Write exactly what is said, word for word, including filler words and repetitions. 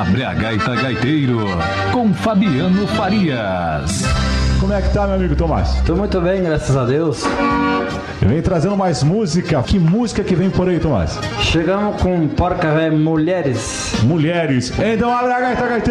Abre a Gaita Gaiteiro, com Fabiano Farias. Como é que tá, meu amigo Tomás? Tô muito bem, graças a Deus. Vem trazendo mais música. Que música que vem por aí, Tomás? Chegamos com Porca Véia Mulheres. Mulheres. Então abre a Gaita Gaiteiro.